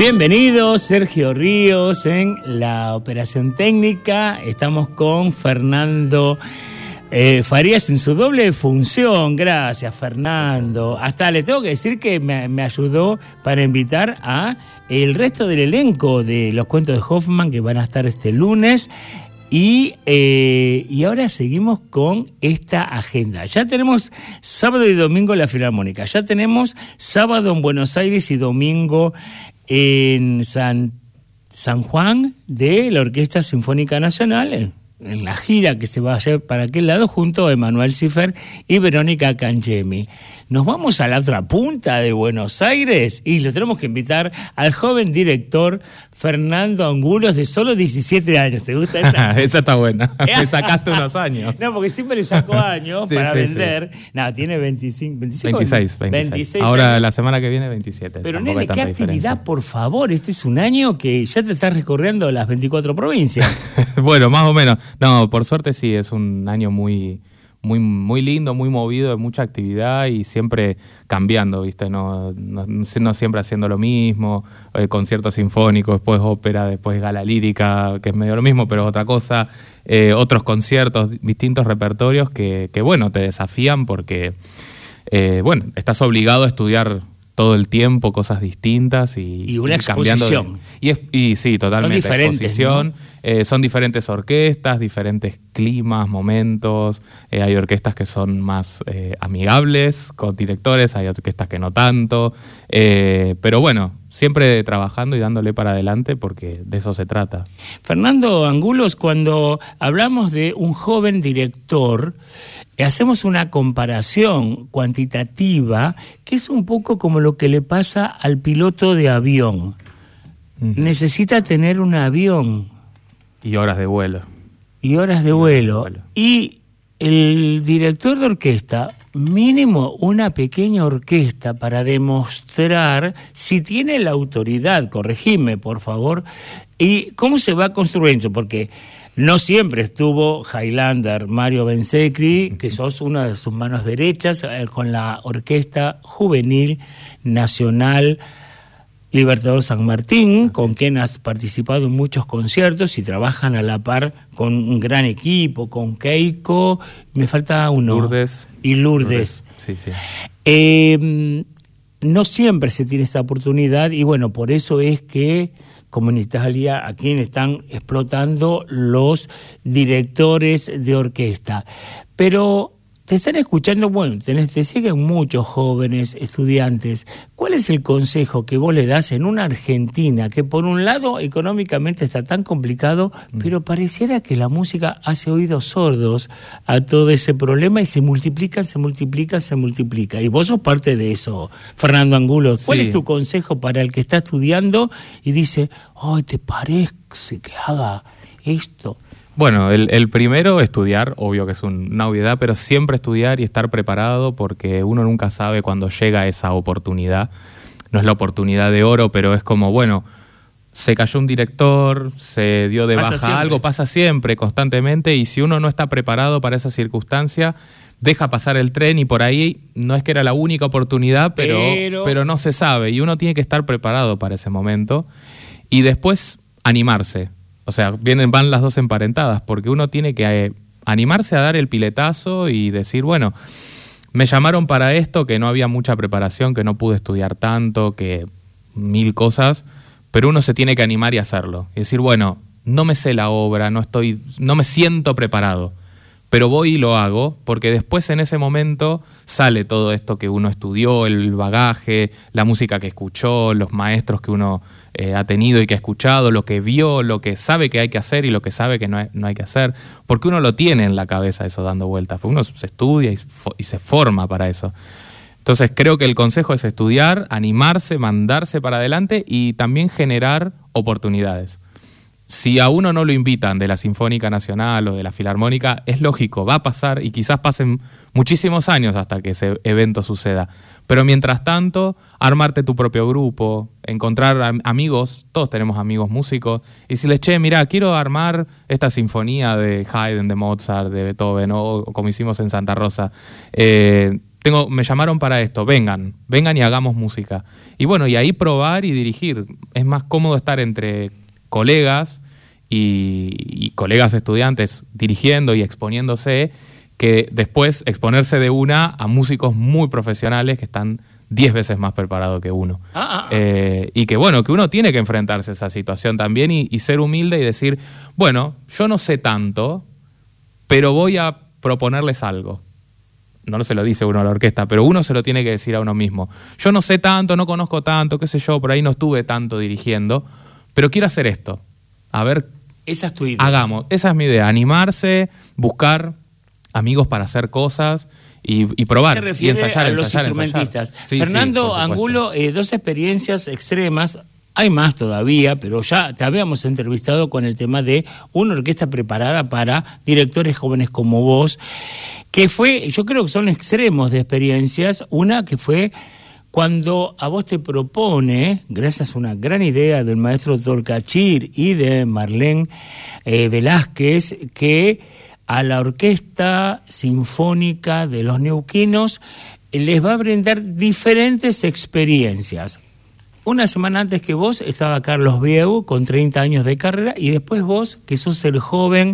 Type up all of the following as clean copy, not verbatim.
Bienvenidos, Sergio Ríos en la operación técnica. Estamos con Fernando Farías en su doble función. Gracias, Fernando. Hasta le tengo que decir que me ayudó para invitar a el resto del elenco de los cuentos de Hoffman que van a estar este lunes. Y ahora seguimos con esta agenda. Ya tenemos sábado y domingo en la Filarmónica. Ya tenemos sábado en Buenos Aires y domingo en San Juan de la Orquesta Sinfónica Nacional, en la gira que se va a hacer para aquel lado junto a Emanuel Ciffer y Verónica Cangemi. Nos vamos a la otra punta de Buenos Aires y lo tenemos que invitar al joven director Fernando Angulos, de solo 17 años. ¿Te gusta esa? Esa está buena. Me sacaste unos años. No, porque siempre le saco años sí, para sí, vender. Sí. No, tiene 26. 26. Ahora años. La semana que viene 27. Pero nene, ¿qué actividad, por favor? Este es un año que ya te estás recorriendo las 24 provincias. Bueno, más o menos. No, por suerte sí, es un año muy lindo, muy movido, de mucha actividad y siempre cambiando, ¿viste? No siempre haciendo lo mismo, conciertos sinfónicos, después ópera, después gala lírica, que es medio lo mismo, pero es otra cosa, otros conciertos, distintos repertorios que bueno, te desafían porque, bueno, estás obligado a estudiar todo el tiempo cosas distintas y una exposición. Y sí, totalmente. Son diferentes, exposición, ¿no? Son diferentes orquestas, diferentes climas, momentos. Hay orquestas que son más amigables con directores, hay orquestas que no tanto. Pero bueno, siempre trabajando y dándole para adelante porque de eso se trata. Fernando Angulos, cuando hablamos de un joven director, hacemos una comparación cuantitativa que es un poco como lo que le pasa al piloto de avión. Necesita tener un avión. Y horas de vuelo. Y el director de orquesta, mínimo una pequeña orquesta para demostrar si tiene la autoridad, corregime por favor, y cómo se va construyendo, porque no siempre estuvo Highlander, Mario Bensecri, que sos una de sus manos derechas, con la Orquesta Juvenil Nacional Libertador San Martín, con quien has participado en muchos conciertos y trabajan a la par con un gran equipo, con Keiko, me falta uno. Lourdes. Y Lourdes. Sí. No siempre se tiene esta oportunidad y bueno, por eso es que, como en Italia, aquí están explotando los directores de orquesta. Pero te están escuchando, bueno, te siguen muchos jóvenes estudiantes. ¿Cuál es el consejo que vos le das en una Argentina que por un lado económicamente está tan complicado, pero pareciera que la música hace oídos sordos a todo ese problema y se multiplica? Y vos sos parte de eso, Fernando Angulos. ¿Cuál es tu consejo para el que está estudiando y dice, ay, ¿te parece que haga esto? Bueno, el primero, estudiar, obvio que es una obviedad, pero siempre estudiar y estar preparado porque uno nunca sabe cuándo llega esa oportunidad. No es la oportunidad de oro, pero es como, bueno, se cayó un director, se dio de baja algo, pasa siempre, constantemente, y si uno no está preparado para esa circunstancia, deja pasar el tren y por ahí no es que era la única oportunidad, pero no se sabe, y uno tiene que estar preparado para ese momento y después animarse. O sea, van las dos emparentadas, porque uno tiene que animarse a dar el piletazo y decir, bueno, me llamaron para esto, que no había mucha preparación, que no pude estudiar tanto, que 1000 cosas, pero uno se tiene que animar y hacerlo. Y decir, bueno, no me sé la obra, no me siento preparado, pero voy y lo hago, porque después en ese momento sale todo esto que uno estudió, el bagaje, la música que escuchó, los maestros que uno ha tenido y que ha escuchado, lo que vio, lo que sabe que hay que hacer y lo que sabe que no hay que hacer, porque uno lo tiene en la cabeza eso dando vueltas, porque uno se estudia y se forma para eso. Entonces creo que el consejo es estudiar, animarse, mandarse para adelante y también generar oportunidades. Si a uno no lo invitan de la Sinfónica Nacional o de la Filarmónica, es lógico, va a pasar y quizás pasen muchísimos años hasta que ese evento suceda. Pero mientras tanto, armarte tu propio grupo, encontrar amigos, todos tenemos amigos músicos, y decirles, che, mirá, quiero armar esta sinfonía de Haydn, de Mozart, de Beethoven, o como hicimos en Santa Rosa. me llamaron para esto, vengan y hagamos música. Y bueno, y ahí probar y dirigir. Es más cómodo estar entre colegas y colegas estudiantes dirigiendo y exponiéndose, que después exponerse de una a músicos muy profesionales que están 10 veces más preparados que uno. Y que bueno, que uno tiene que enfrentarse a esa situación también y ser humilde y decir, bueno, yo no sé tanto, pero voy a proponerles algo. No se lo dice uno a la orquesta, pero uno se lo tiene que decir a uno mismo. Yo no sé tanto, no conozco tanto, qué sé yo, por ahí no estuve tanto dirigiendo, pero quiero hacer esto. A ver, esa es tu idea. Hagamos, esa es mi idea, animarse, buscar amigos para hacer cosas y probar. Se refiere y ensayar, a los instrumentistas. Sí, Fernando Angulo, 2 experiencias extremas. Hay más todavía, pero ya te habíamos entrevistado con el tema de una orquesta preparada para directores jóvenes como vos, que fue, yo creo que son extremos de experiencias. Una que fue cuando a vos te propone, gracias a una gran idea del maestro Tolcachir y de Marlene Velázquez, que a la Orquesta Sinfónica de los Neuquinos les va a brindar diferentes experiencias. Una semana antes que vos estaba Carlos Bieu con 30 años de carrera, y después vos, que sos el joven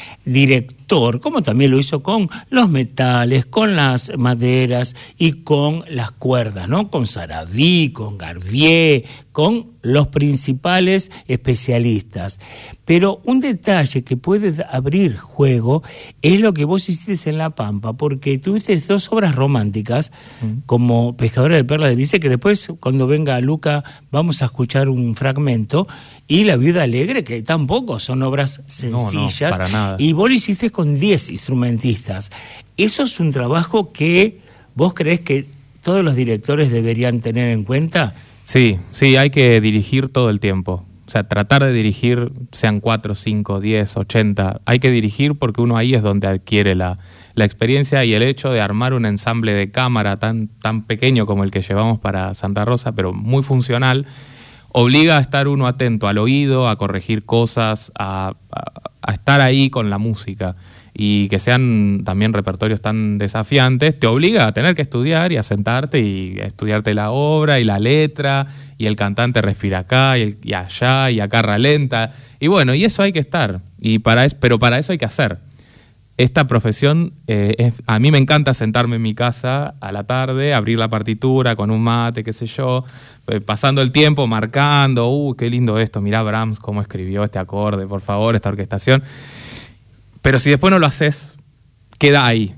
director, como también lo hizo con los metales, con las maderas y con las cuerdas, ¿no? Con Sarabí, con Garbier, con los principales especialistas. Pero un detalle que puede abrir juego es lo que vos hiciste en La Pampa, porque tuviste 2 obras románticas, como Pescadora de Perla de Vice, que después, cuando venga Luca, vamos a escuchar un fragmento, y La Viuda Alegre, que tampoco son obras sencillas. No, para nada. Y vos lo hiciste con 10 instrumentistas. Eso es un trabajo que vos creés que todos los directores deberían tener en cuenta. Sí, hay que dirigir todo el tiempo. O sea, tratar de dirigir, sean 4, 5, 10, 80. Hay que dirigir porque uno ahí es donde adquiere la experiencia, y el hecho de armar un ensamble de cámara tan pequeño como el que llevamos para Santa Rosa, pero muy funcional, obliga a estar uno atento al oído, a corregir cosas, a estar ahí con la música. Y que sean también repertorios tan desafiantes, te obliga a tener que estudiar y a sentarte y a estudiarte la obra y la letra, y el cantante respira acá y allá, y acá ralenta. Y bueno, y eso hay que estar, pero para eso hay que hacer. Esta profesión, a mí me encanta sentarme en mi casa a la tarde, abrir la partitura con un mate, qué sé yo, pasando el tiempo, marcando, qué lindo esto, mirá Brahms cómo escribió este acorde, por favor, esta orquestación. Pero si después no lo haces, queda ahí.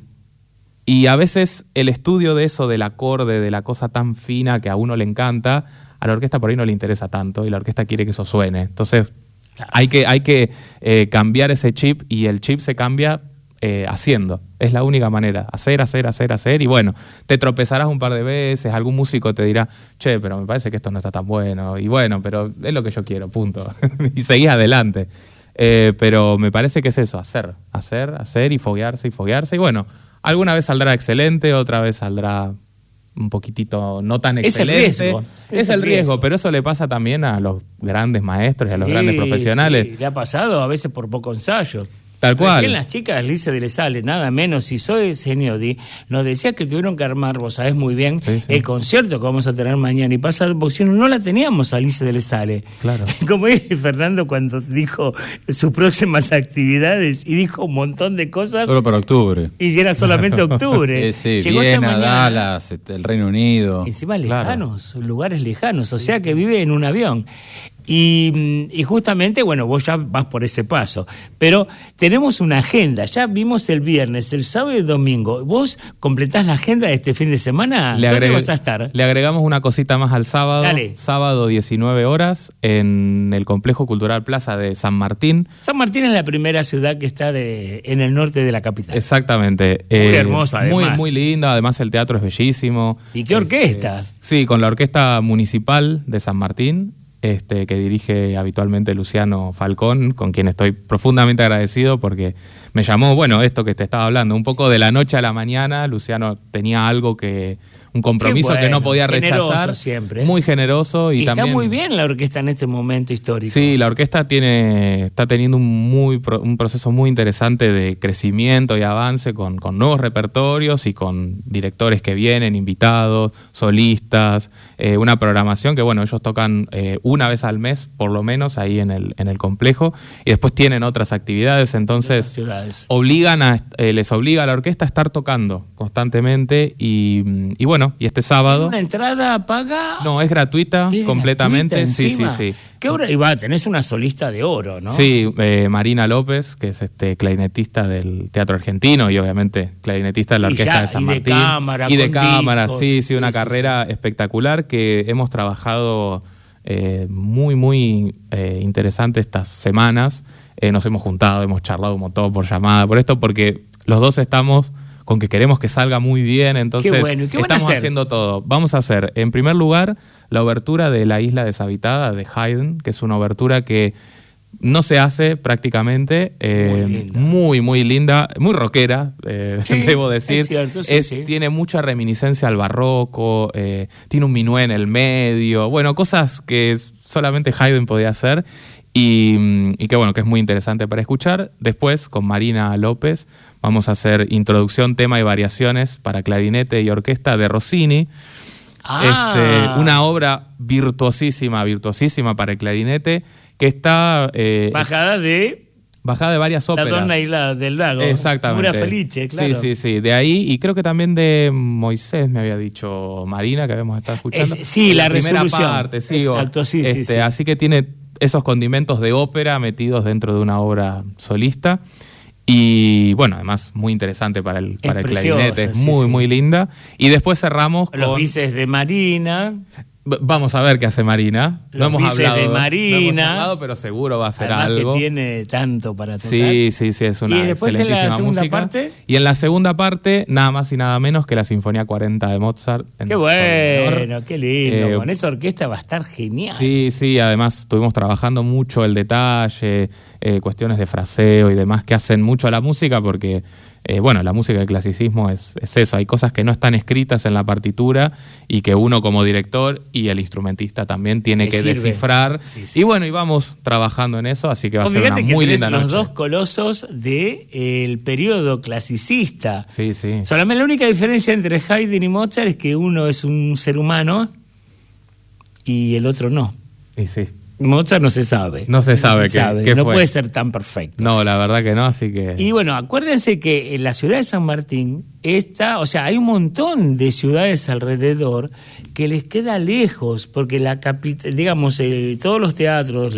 Y a veces el estudio de eso, del acorde, de la cosa tan fina que a uno le encanta, a la orquesta por ahí no le interesa tanto, y la orquesta quiere que eso suene. Entonces hay que cambiar ese chip, y el chip se cambia haciendo. Es la única manera. Hacer. Y bueno, te tropezarás un par de veces, algún músico te dirá, che, pero me parece que esto no está tan bueno. Y bueno, pero es lo que yo quiero, punto. Y seguís adelante. Pero me parece que es eso, hacer y foguearse. Y bueno, alguna vez saldrá excelente, otra vez saldrá un poquitito no tan excelente. Es el riesgo, pero eso le pasa también a los grandes maestros y a los grandes profesionales. Sí, le ha pasado a veces por poco ensayo. Tal cual. Recién las chicas, Lice de Lesale, nada menos, y Zoe Seniodi, nos decía que tuvieron que armar, vos sabés muy bien, el concierto que vamos a tener mañana y pasado, porque si no la teníamos a Lice de Lesale. Claro. Como es Fernando cuando dijo sus próximas actividades y dijo un montón de cosas. Solo para octubre. Y era solamente octubre. Sí, llegó Viena, Dallas, el Reino Unido. Encima lejanos, lugares lejanos, o sea que vive en un avión. Y justamente, bueno, vos ya vas por ese paso, pero tenemos una agenda, ya vimos el viernes, el sábado y el domingo. ¿Vos completás la agenda de este fin de semana? ¿Dónde vas a estar? Le agregamos una cosita más al sábado. Dale. Sábado 19 horas en el Complejo Cultural Plaza de San Martín. San Martín es la primera ciudad que está en el norte de la capital. Exactamente. Muy hermosa, además. Muy linda, además el teatro es bellísimo. ¿Y qué orquestas? Sí, con la Orquesta Municipal de San Martín, que dirige habitualmente Luciano Falcón, con quien estoy profundamente agradecido porque me llamó, bueno, esto que te estaba hablando, un poco de la noche a la mañana. Luciano tenía un compromiso Qué bueno, que no podía generoso rechazar. siempre. Muy generoso y está también muy bien la orquesta en este momento histórico. Sí, la orquesta está teniendo un proceso muy interesante de crecimiento y avance con nuevos repertorios y con directores que vienen, invitados, solistas, una programación que, bueno, ellos tocan una vez al mes, por lo menos, ahí en el complejo, y después tienen otras actividades, entonces les obliga a la orquesta a estar tocando constantemente y bueno, y este sábado... ¿Una entrada paga? No, es gratuita completamente. Gratuita encima. Sí. ¿Qué obra? Y tenés una solista de oro, ¿no? Sí, Marina López, que es clarinetista del Teatro Argentino y obviamente clarinetista de la Orquesta de San Martín. Y de cámara, sí, una carrera espectacular que hemos trabajado muy interesante estas semanas. Nos hemos juntado, hemos charlado un montón por llamada, por esto, porque los dos estamos con que queremos que salga muy bien, entonces Qué bueno. ¿Y qué van a estamos hacer? haciendo todo. Vamos a hacer, en primer lugar, la obertura de La Isla Deshabitada de Haydn, que es una obertura que no se hace prácticamente, muy linda, muy rockera, Sí, debo decir. es cierto, sí. Tiene mucha reminiscencia al barroco, tiene un minué en el medio, bueno, cosas que solamente Haydn podía hacer y que bueno, que es muy interesante para escuchar. Después, con Marina López, vamos a hacer introducción, tema y variaciones para clarinete y orquesta de Rossini. Una obra virtuosísima para el clarinete, que está... Bajada de varias óperas. La Donna y la del Lago. Exactamente. Pura Felice, claro. Sí. De ahí, y creo que también de Moisés, me había dicho Marina, que habíamos estado escuchando. La primera resolución. parte, sí. Exacto, sí. Así que tiene esos condimentos de ópera metidos dentro de una obra solista. Y bueno, además muy interesante para el clarinete, es muy linda. Y después cerramos con... Los bises de Marina. Vamos a ver qué hace Marina. Los bises de Marina. No hemos hablado, pero seguro va a hacer algo. Que tiene tanto para tocar. Sí, es una ¿Y después excelentísima en la segunda música. Parte? Y en la segunda parte, nada más y nada menos que la Sinfonía 40 de Mozart. Qué bueno, qué lindo. Con esa orquesta va a estar genial. Sí, además estuvimos trabajando mucho el detalle, cuestiones de fraseo y demás que hacen mucho a la música porque... la música del clasicismo es eso, hay cosas que no están escritas en la partitura y que uno como director y el instrumentista también tiene que descifrar. Sí. Y bueno, y vamos trabajando en eso, así que va a ser una muy linda noche. Los dos colosos del periodo clasicista. Sí. Solamente la única diferencia entre Haydn y Mozart es que uno es un ser humano y el otro no. Y sí. Mozart no se sabe. No se sabe qué no fue. Puede ser tan perfecto. No, la verdad que no, así que... Y bueno, acuérdense que en la ciudad de San Martín hay un montón de ciudades alrededor que les queda lejos, porque la capital, digamos, todos los teatros,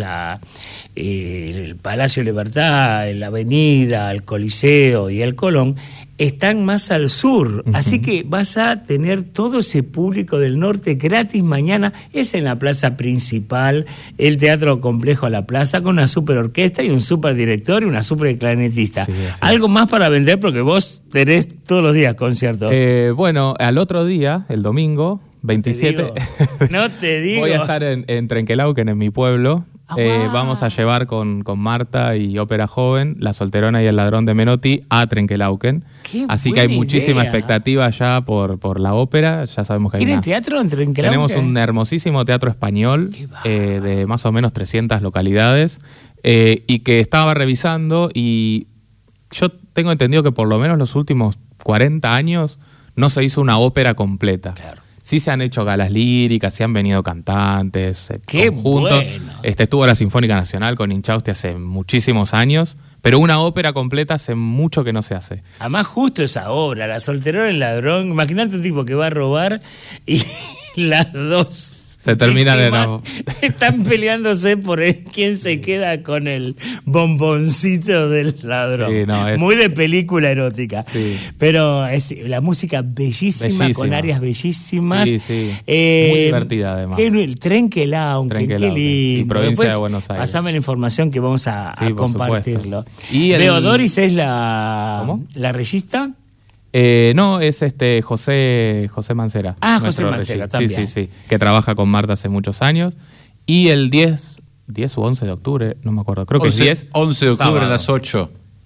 el Palacio de Libertad, la Avenida, el Coliseo y el Colón, están más al sur, así que vas a tener todo ese público del norte gratis mañana. Es en la plaza principal, el Teatro Complejo a la Plaza, con una super orquesta y un super director y una super clarinetista. Sí. Algo más para vender, porque vos tenés todos los días conciertos. Bueno, al otro día, el domingo 27, no te digo. Voy a estar en Trenquelauquen, en mi pueblo. Wow. Vamos a llevar con Marta y Ópera Joven, La Solterona y el Ladrón de Menotti, a Trenquelauquen. Así que hay muchísima expectativa ya por la ópera. Ya sabemos que ¿Tienen teatro en Trenquelauquen? Tenemos un hermosísimo teatro español de más o menos 300 localidades y que estaba revisando, y yo tengo entendido que por lo menos los últimos 40 años no se hizo una ópera completa. Claro. Sí se han hecho galas líricas, sí han venido cantantes, ¡qué conjuntos. Bueno! Estuvo la Sinfónica Nacional con Inchausti hace muchísimos años, pero una ópera completa hace mucho que no se hace. Además, justo esa obra, La Solterona y el Ladrón, imagínate un tipo que va a robar y las dos... Se termina de nuevo. Están peleándose por quién se queda con el bomboncito del ladrón. Sí, muy de película erótica. Sí. Pero es la música bellísima, con áreas bellísimas. Sí. Muy divertida, además. Trenquelauquen, qué lindo. Sí, provincia después, de Buenos Aires. Pasame la información que vamos a compartirlo. Y Doris es la regista. No, es José Mancera. José Mancera también. Sí, que trabaja con Marta hace muchos años. Y el 10 o 11 de octubre, no me acuerdo, creo que es 10. 11 de octubre sábado. a las 8.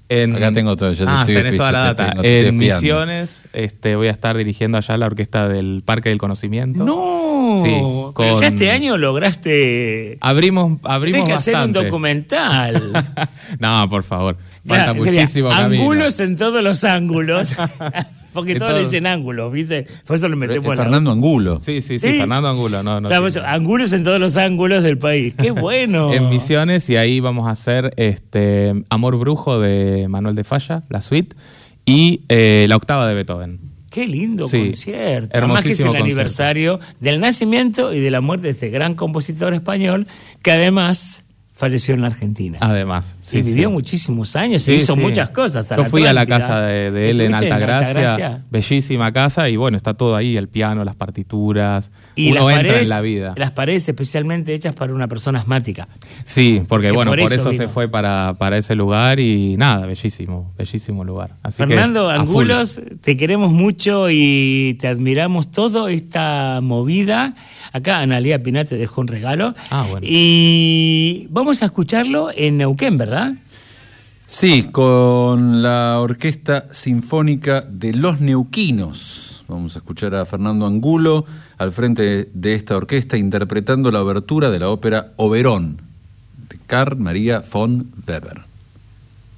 Acá tengo todo, yo te estoy tenés toda la data. te estoy En espiando. Misiones voy a estar dirigiendo allá la orquesta del Parque del Conocimiento. ¡No! Sí, Pero ya este año lograste... Abrimos Tenés que hacer un bastante. documental. No, por favor. Falta Claro, sería muchísimo camino. ángulos en todos los ángulos. Porque En todos le todos. dicen ángulos, ¿viste? Por eso lo metemos en la- Fernando Angulo. Sí, ¿Sí? Fernando Angulo. No, Claro, por sí. eso, ángulos en todos los ángulos del país. ¡Qué bueno! En Misiones, y ahí vamos a hacer Amor Brujo de Manuel de Falla, la suite, y la octava de Beethoven. ¡Qué lindo Sí, concierto! Además que es el hermosísimo concierto. aniversario del nacimiento y de la muerte de este gran compositor español que además falleció en la Argentina. Además, y vivió muchísimos años, se hizo muchas cosas. Yo fui a la Atlántida. casa de él en ¿Estuviste Altagracia, bellísima casa, y bueno, está todo ahí, el piano, las partituras, Y uno las entra paredes, en la vida. Las paredes especialmente hechas para una persona asmática. Sí, porque Que bueno, por por eso eso vino. se fue para ese lugar y nada, bellísimo lugar. Así Fernando que, a full. Angulos, te queremos mucho y te admiramos toda esta movida. Acá Analía Pinar te dejó un regalo. Ah, bueno. Y vamos a escucharlo en Neuquén, ¿verdad? Sí, con la Orquesta Sinfónica de los Neuquinos. Vamos a escuchar a Fernando Angulo al frente de esta orquesta interpretando la obertura de la ópera Oberón de Carl Maria von Weber.